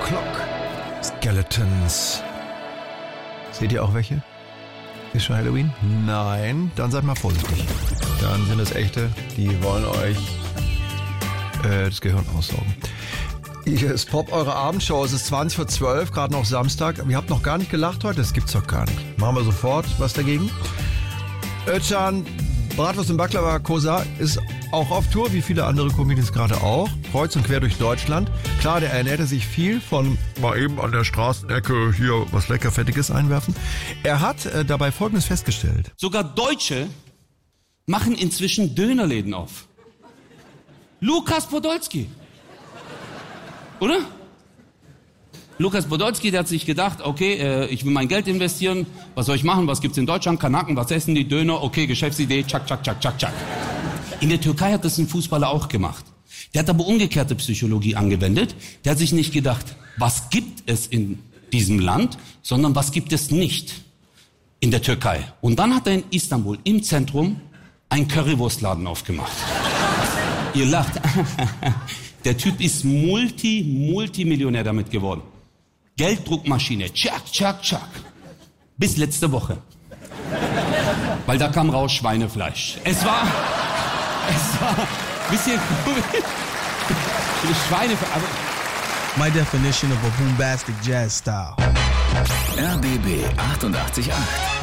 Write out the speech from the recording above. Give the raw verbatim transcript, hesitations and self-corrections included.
Clock. Skeletons. Seht ihr auch welche? Ist schon Halloween? Nein, dann seid mal vorsichtig. Dann sind es echte, die wollen euch äh, das Gehirn aussaugen. Hier ist Pop, eure Abendshow. Es ist zwanzig vor zwölf, gerade noch Samstag. Ihr habt noch gar nicht gelacht heute? Das gibt's doch gar nicht. Machen wir sofort was dagegen. Özcan, Bratwurst und Baklava Kosa ist auch auf Tour, wie viele andere Comedians gerade auch. Kreuz und quer durch Deutschland. Klar, der ernährte sich viel von mal eben an der Straßenecke hier was lecker Fettiges einwerfen. Er hat äh, dabei Folgendes festgestellt. Sogar Deutsche machen inzwischen Dönerläden auf. Lukas Podolski. Oder? Lukas Podolski, der hat sich gedacht, okay, äh, ich will mein Geld investieren. Was soll ich machen? Was gibt's in Deutschland? Kanaken, was essen die? Döner, okay, Geschäftsidee, tschak, tschak, tschak, tschak, tschak. In der Türkei hat das ein Fußballer auch gemacht. Der hat aber umgekehrte Psychologie angewendet. Der hat sich nicht gedacht, was gibt es in diesem Land, sondern was gibt es nicht in der Türkei. Und dann hat er in Istanbul im Zentrum einen Currywurstladen aufgemacht. Ihr lacht. Der Typ ist Multi, Multimillionär damit geworden. Gelddruckmaschine, tschak, tschak, tschak. Bis letzte Woche. Weil da kam raus Schweinefleisch. Es war, es war ein bisschen Schweinefleisch. My definition of a bombastic jazz style. R B B achtundachtzig Komma acht.